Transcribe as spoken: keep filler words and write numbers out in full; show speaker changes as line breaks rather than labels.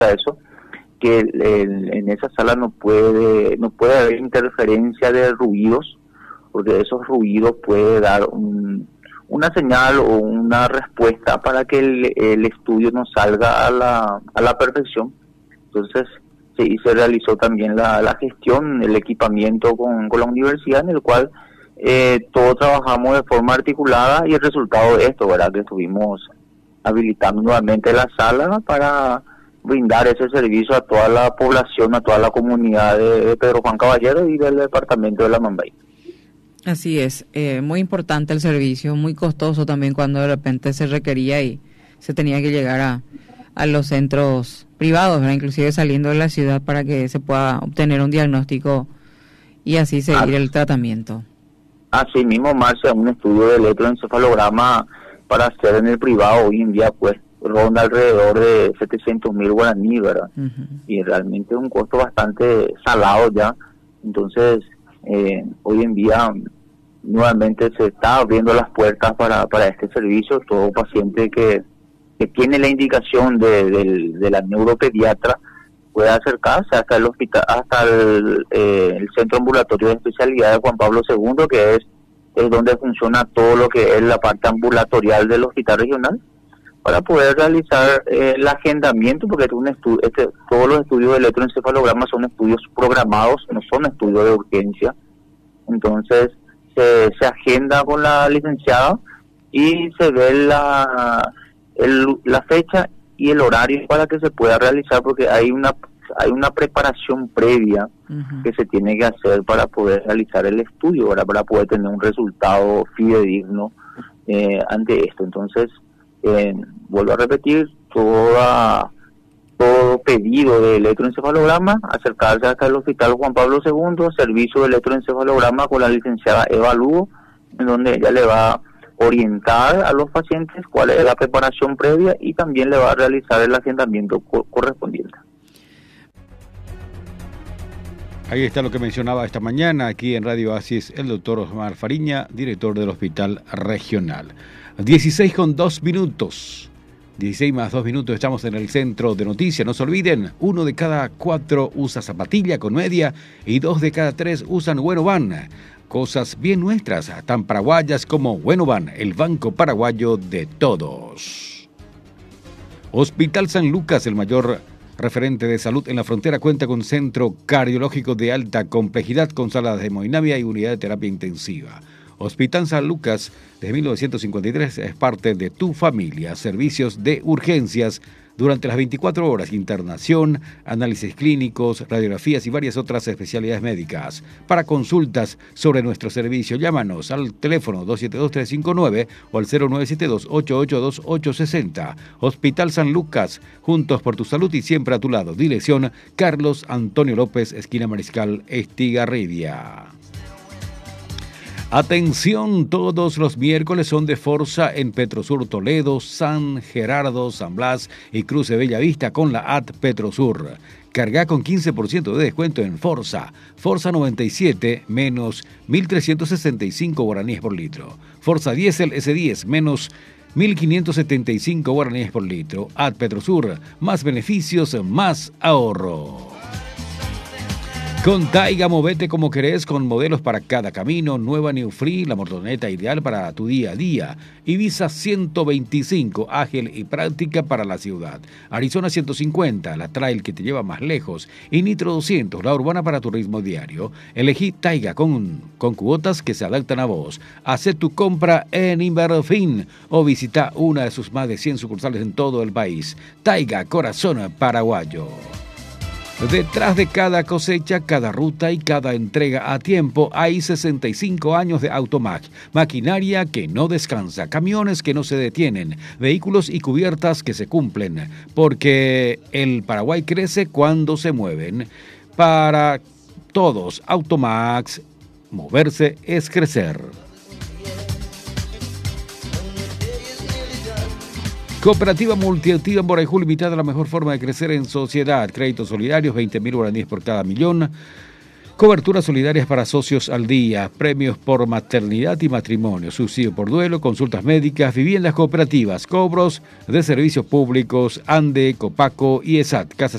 eso, que el, el, en esa sala no puede no puede haber interferencia de ruidos, porque esos ruidos puede dar un, una señal o una respuesta para que el, el estudio no salga a la, a la perfección. Entonces se, se realizó también la, la gestión, el equipamiento con, con la universidad, en el cual eh, todos trabajamos de forma articulada, y el resultado de esto, ¿verdad?, que estuvimos habilitando nuevamente la sala para brindar ese servicio a toda la población, a toda la comunidad de, de Pedro Juan Caballero y del departamento de La Mambay.
Así es, eh, muy importante el servicio, muy costoso también cuando de repente se requería y se tenía que llegar a, a los centros privados, ¿verdad?, inclusive saliendo de la ciudad, para que se pueda obtener un diagnóstico y así seguir el tratamiento. Así mismo, Marcia, un estudio de electroencefalograma para hacer en el privado hoy en día pues ronda alrededor de setecientos mil guaraní, ¿verdad? Uh-huh. Y realmente es un costo bastante salado ya. Entonces, eh, hoy en día nuevamente se está abriendo las puertas para, para este servicio. Todo paciente que, que tiene la indicación de, de, de la neuropediatra puede acercarse hasta el hospital, hasta el, eh, el Centro Ambulatorio de Especialidad de Juan Pablo segundo, que es, es donde funciona todo lo que es la parte ambulatorial del hospital regional, para poder realizar eh, el agendamiento, porque es un estudio, este, todos los estudios de electroencefalograma son estudios programados, no son estudios de urgencia. Entonces se, se agenda con la licenciada y se ve la, el, la fecha y el horario para que se pueda realizar, porque hay una hay una preparación previa uh-huh. que se tiene que hacer para poder realizar el estudio, ¿verdad?, para poder tener un resultado fidedigno eh, ante esto. Entonces, Eh, vuelvo a repetir, toda, todo pedido de electroencefalograma, acercarse hasta el Hospital Juan Pablo segundo, servicio de electroencefalograma con la licenciada Eva Lugo, en donde ella le va a orientar a los pacientes cuál es la preparación previa y también le va a realizar el agendamiento co- correspondiente.
Ahí está lo que mencionaba esta mañana aquí en Radio Oasis el doctor Osmar Fariña, director del Hospital Regional. dieciséis con dos minutos. dieciséis más dos minutos, estamos en el centro de noticias. No se olviden, uno de cada cuatro usa zapatilla con media y dos de cada tres usan Buenoban. Cosas bien nuestras, tan paraguayas como Buenoban, el banco paraguayo de todos. Hospital San Lucas, el mayor referente de salud en la frontera, cuenta con centro cardiológico de alta complejidad con salas de hemodinamia y unidad de terapia intensiva. Hospital San Lucas, desde mil novecientos cincuenta y tres, es parte de tu familia. Servicios de urgencias durante las veinticuatro horas, internación, análisis clínicos, radiografías y varias otras especialidades médicas. Para consultas sobre nuestro servicio, llámanos al teléfono dos siete dos, tres cinco nueve o al cero nueve siete dos, ocho ocho dos, ocho seis cero. Hospital San Lucas, juntos por tu salud y siempre a tu lado. Dirección Carlos Antonio López, esquina Mariscal Estigarribia. Atención, todos los miércoles son de Forza en Petrosur Toledo, San Gerardo, San Blas y Cruce Bellavista con la A T Petrosur. Carga con quince por ciento de descuento en Forza. Forza noventa y siete menos mil trescientos sesenta y cinco guaraníes por litro. Forza Diesel S diez menos mil quinientos setenta y cinco guaraníes por litro. A T Petrosur, más beneficios, más ahorro. Con Taiga, movete como querés, con modelos para cada camino. Nueva New Free, la motoneta ideal para tu día a día. Ibiza ciento veinticinco, ágil y práctica para la ciudad. Arizona ciento cincuenta, la trail que te lleva más lejos. Y Nitro doscientos, la urbana para tu ritmo diario. Elegí Taiga con, con cuotas que se adaptan a vos. Haz tu compra en Inverfin o visita una de sus más de cien sucursales en todo el país. Taiga, corazón paraguayo. Detrás de cada cosecha, cada ruta y cada entrega a tiempo hay sesenta y cinco años de Automac. Maquinaria que no descansa, camiones que no se detienen, vehículos y cubiertas que se cumplen, porque el Paraguay crece cuando se mueven. Para todos, Automax, moverse es crecer. Cooperativa Multiactiva en Borajú Limitada, la mejor forma de crecer en sociedad. Créditos solidarios, veinte mil guaraníes por cada millón. Coberturas solidarias para socios al día, premios por maternidad y matrimonio, subsidio por duelo, consultas médicas, viviendas cooperativas, cobros de servicios públicos, ANDE, Copaco y ESAT, Casa